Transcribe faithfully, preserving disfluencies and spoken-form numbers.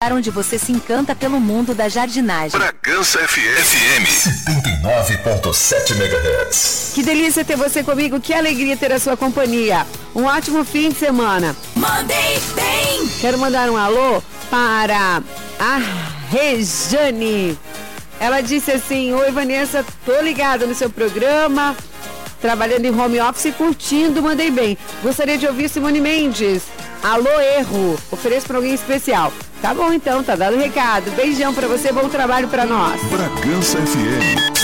onde você se encanta pelo mundo da jardinagem. Bragança F M setenta e nove ponto sete megahertz. Que delícia ter você comigo, que alegria ter a sua companhia. Um ótimo fim de semana. Mandei bem. Quero mandar um alô para a Rejane. Ela disse assim: oi Vanessa, tô ligada no seu programa, trabalhando em home office e curtindo, mandei bem. Gostaria de ouvir Simone Mendes. Alô, erro. Ofereço para alguém especial. Tá bom então, tá dado o recado. Beijão pra você, bom trabalho pra nós. Bragança F M